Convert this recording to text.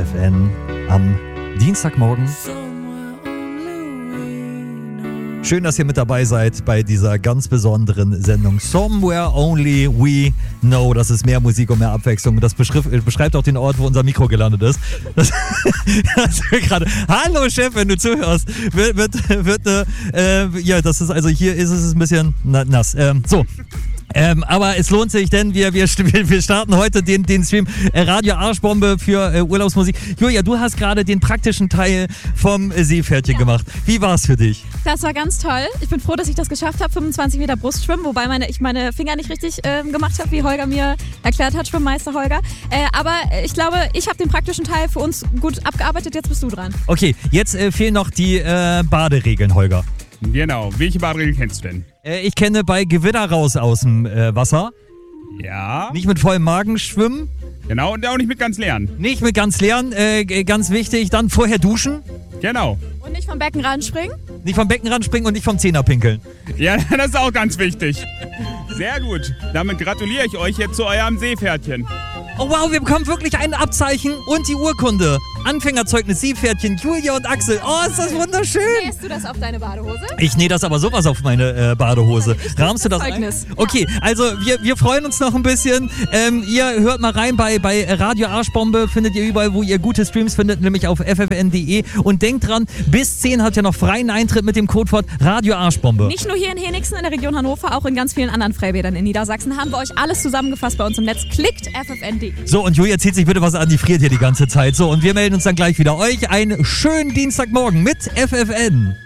FFN am Dienstagmorgen. Schön, dass ihr mit dabei seid bei dieser ganz besonderen Sendung Somewhere Only We Know. Das ist mehr Musik und mehr Abwechslung. Das beschreibt auch den Ort, wo unser Mikro gelandet ist. Das gerade. Hallo Chef, wenn du zuhörst. Ja, das ist also hier ist es ein bisschen nass. So. Aber es lohnt sich, denn wir starten heute den Stream Radio Arschbombe für Urlaubsmusik. Julia, du hast gerade den praktischen Teil vom Seepferdchen gemacht. Wie war es für dich? Das war ganz toll. Ich bin froh, dass ich das geschafft habe, 25 Meter Brustschwimmen, wobei ich meine Finger nicht richtig gemacht habe, wie Holger mir erklärt hat, Schwimmmeister Holger. Aber ich glaube, ich habe den praktischen Teil für uns gut abgearbeitet. Jetzt bist du dran. Okay, jetzt fehlen noch die Baderegeln, Holger. Genau. Welche Baderegel kennst du denn? Ich kenne bei Gewitter raus aus dem Wasser. Ja. Nicht mit vollem Magen schwimmen. Genau, und auch nicht mit ganz leeren. Nicht mit ganz leeren, ganz wichtig. Dann vorher duschen. Genau. Und nicht vom Beckenrand springen? Nicht vom Beckenrand springen und nicht vom Zehner pinkeln. Ja, das ist auch ganz wichtig. Sehr gut. Damit gratuliere ich euch jetzt zu eurem Seepferdchen. Oh wow, wir bekommen wirklich ein Abzeichen und die Urkunde. Anfängerzeugnis, Seepferdchen, Julia und Axel. Oh, ist das wunderschön. Nähst du das auf deine Badehose? Ich nähe das aber sowas auf meine Badehose. Rahmst du das ein? Okay, also wir freuen uns noch ein bisschen. Ihr hört mal rein bei Radio Arschbombe. Findet ihr überall, wo ihr gute Streams findet, nämlich auf ffn.de. Und denkt dran, bis 10 habt ihr noch freien Eintritt mit dem Codewort Radio Arschbombe. Nicht nur hier in Henigsen in der Region Hannover, auch in ganz vielen anderen Freibädern in Niedersachsen haben wir euch alles zusammengefasst bei uns im Netz. Klickt ffn.de. So, und Julia zieht sich bitte was an, die friert hier die ganze Zeit. So, und wir melden uns dann gleich wieder. Euch einen schönen Dienstagmorgen mit FFN.